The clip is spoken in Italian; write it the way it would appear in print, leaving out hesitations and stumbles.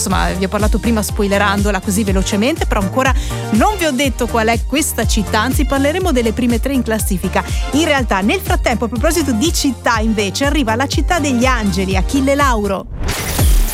insomma vi ho parlato prima spoilerandola così velocemente, però ancora non vi ho detto qual è questa città, anzi parleremo delle prime 3 in classifica. In realtà nel frattempo, a proposito di città, invece arriva la città degli angeli, Achille Lauro.